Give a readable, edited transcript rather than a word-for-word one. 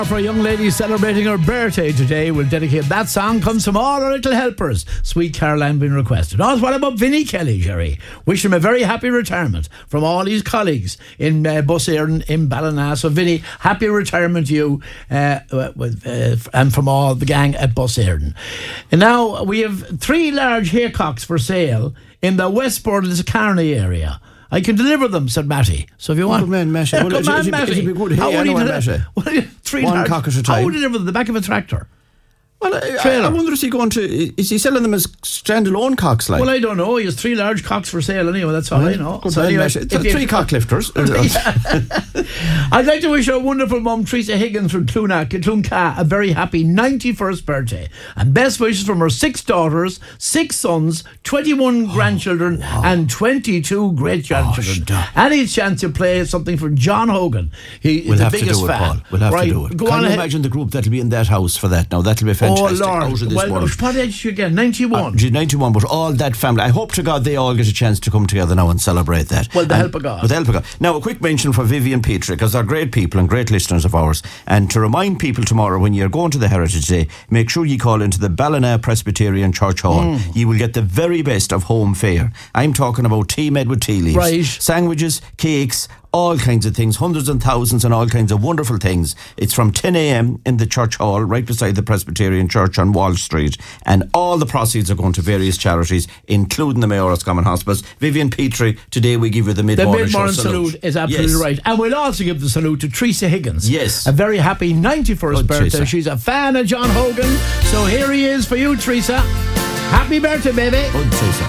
For a young lady celebrating her birthday today, we'll dedicate that song. Comes from all our little helpers. Sweet Caroline being requested. Also, what about Vinnie Kelly, Jerry? Wish him a very happy retirement from all his colleagues in Bus Éireann in Ballina. So, Vinnie, happy retirement to you and from all the gang at Bus Éireann. And now we have 3 large haycocks for sale in the Westport and Carney area. I can deliver them, said Matty. So if you want... Good man, Matty. Come on, Matty. It'd be good. Hey, I know Matty. 3 One large, cock at a time. How would you deliver them? The back of a tractor? Well, I wonder, is he selling them as standalone cocks? Like? Well, I don't know. He has 3 large cocks for sale anyway. That's all I know. So anyway, 3 cock lifters. I'd like to wish our wonderful mum, Teresa Higgins from Clonca, a very happy 91st birthday. And best wishes from her 6 daughters, 6 sons, 21 grandchildren, and 22 great-grandchildren. Any chance you play something for John Hogan? He's the biggest fan. Paul. We'll have to do it. Can you imagine the group that'll be in that house for that now? That'll be fantastic. Oh, Lord. Well, what age you get? 91? 91, but all that family. I hope to God they all get a chance to come together now and celebrate that. Well, the help of God. With the help of God. Now, a quick mention for Vivian Petrie, because they're great people and great listeners of ours. And to remind people tomorrow, when you're going to the Heritage Day, make sure you call into the Ballina Presbyterian Church Hall. You will get the very best of home fare. I'm talking about tea made with tea leaves. Right. Sandwiches, cakes, all kinds of things, hundreds and thousands and all kinds of wonderful things. It's from 10 a.m. in the church hall right beside the Presbyterian Church on Wall Street, and all the proceeds are going to various charities, including the Mayoras Common Hospitals. Vivian Petrie, today we give you the mid-morning salute is absolutely right. And we'll also give the salute to Teresa Higgins. Yes. A very happy 91st birthday. Teresa. She's a fan of John Hogan. So here he is for you, Teresa. Happy birthday, baby. Good, Teresa.